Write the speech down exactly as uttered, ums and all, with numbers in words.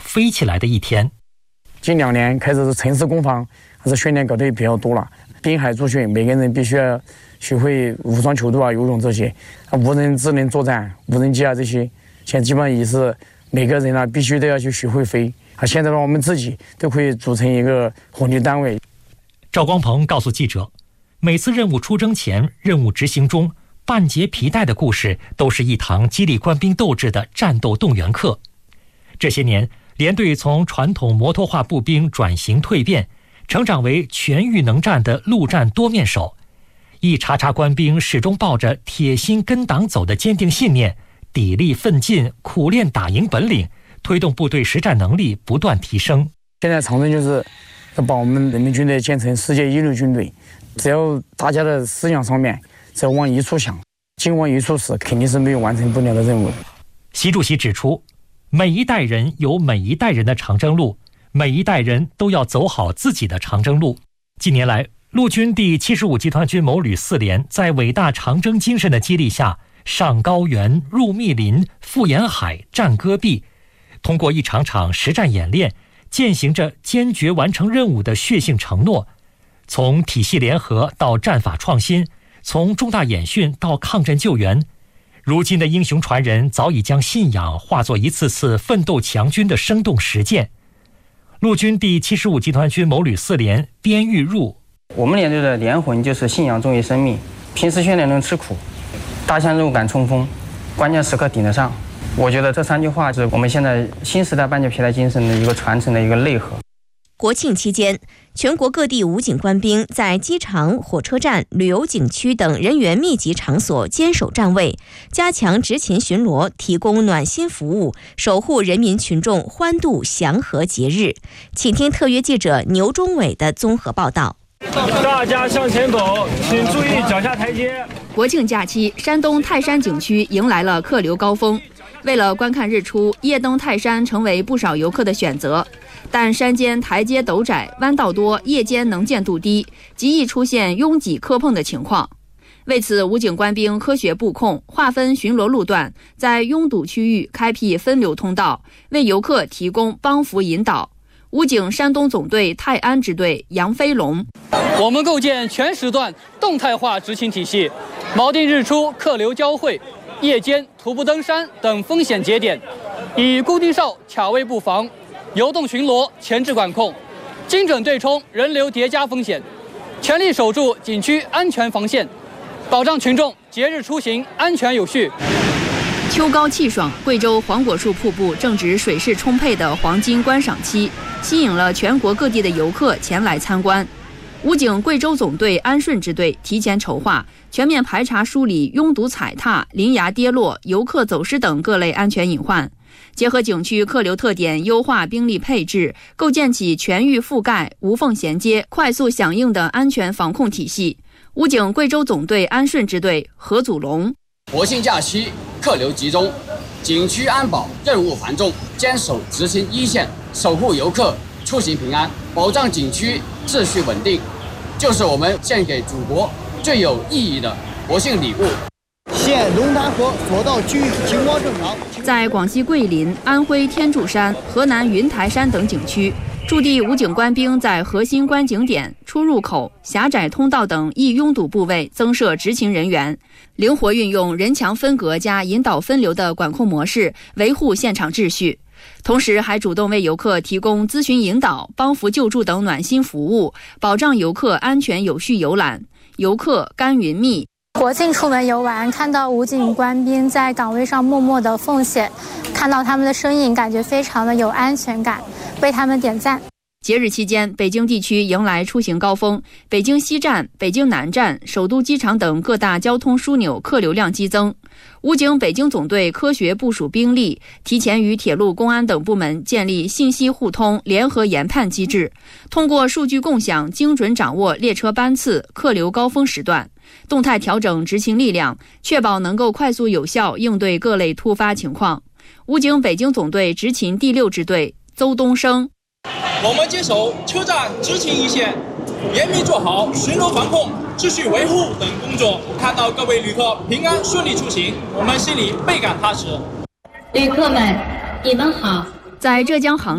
飞起来的一天。 近两年开始城市攻防还是训练搞得比较多了，滨海驻训，每个人必须要学会武装泅渡啊、游泳这些，啊，无人智能作战、无人机啊这些，现在基本上也是每个人啊必须都要去学会飞啊。现在的话，我们自己都可以组成一个火力单位。 赵光鹏告诉记者，每次任务出征前、任务执行中，半截皮带的故事都是一堂激励官兵斗志的战斗动员课。这些年，连队从传统摩托化步兵转型蜕变，成长为全域能战的陆战多面手。一茬茬官兵始终抱着铁心跟党走的坚定信念，砥砺奋进，苦练打赢本领，推动部队实战能力不断提升。 现在长征就是要把我们人民军队建成世界一流军队，只要大家的思想上面只要往一处想，劲往一处使，肯定是没有完成不了的任务。 习主席指出，每一代人有每一代人的长征路，每一代人都要走好自己的长征路。近年来，陆军第七十五集团军某旅四连在伟大长征精神的激励下，上高原、入密林、赴沿海、战戈壁，通过一场场实战演练，践行着坚决完成任务的血性承诺。从体系联合到战法创新，从重大演训到抗震救援，如今的英雄传人早已将信仰化作一次次奋斗强军的生动实践。陆军第七十五集团军某旅四连边域入， 我们连队的连魂就是信仰重于生命，平时训练能吃苦，大项任务敢冲锋，关键时刻顶得上。我觉得这三句话是我们现在新时代半截皮带精神的一个传承的一个内核。 国庆期间，全国各地武警官兵在机场、火车站、旅游景区等人员密集场所坚守站位，加强执勤巡逻，提供暖心服务，守护人民群众欢度祥和节日。请听特约记者牛忠伟的综合报道。 大家向前走，请注意脚下台阶。 国庆假期，山东泰山景区迎来了客流高峰。为了观看日出，夜登泰山成为不少游客的选择。但山间台阶陡窄，弯道多，夜间能见度低，极易出现拥挤磕碰的情况。为此，武警官兵科学布控，划分巡逻路段，在拥堵区域开辟分流通道，为游客提供帮扶引导。武警山东总队泰安支队杨飞龙， 我们构建全时段动态化执勤体系，锚定日出客流交汇、夜间徒步登山等风险节点，以固定哨卡位布防、游动巡逻前置管控，精准对冲人流叠加风险，全力守住景区安全防线，保障群众节日出行安全有序。 秋高气爽，贵州黄果树瀑布正值水势充沛的黄金观赏期，吸引了全国各地的游客前来参观。武警贵州总队安顺支队提前筹划，全面排查梳理拥堵踩踏、林崖跌落、游客走失等各类安全隐患，结合景区客流特点，优化兵力配置，构建起全域覆盖、无缝衔接、快速响应的安全防控体系。武警贵州总队安顺支队何祖龙， 国庆假期客流集中，景区安保任务繁重，坚守执勤一线，守护游客出行平安，保障景区秩序稳定，就是我们献给祖国最有意义的国庆礼物。 现龙潭河索道区域情况正常。 在广西桂林、安徽天柱山、河南云台山等景区，驻地武警官兵在核心观景点、出入口、狭窄通道等易拥堵部位增设执勤人员，灵活运用人墙分隔加引导分流的管控模式，维护现场秩序。同时还主动为游客提供咨询引导、帮扶救助等暖心服务，保障游客安全有序游览。游客甘云密， 国庆出门游玩，看到武警官兵在岗位上默默的奉献，看到他们的身影，感觉非常的有安全感，为他们点赞。 节日期间，北京地区迎来出行高峰，北京西站、北京南站、首都机场等各大交通枢纽客流量激增。武警北京总队科学部署兵力，提前与铁路、公安等部门建立信息互通、联合研判机制，通过数据共享，精准掌握列车班次、客流高峰时段，动态调整执勤力量，确保能够快速有效应对各类突发情况。武警北京总队执勤第六支队邹东升， 我们坚守车站执勤一线，严密做好巡逻防控、秩序维护等工作。看到各位旅客平安顺利出行，我们心里倍感踏实。 旅客们，你们好。 在浙江杭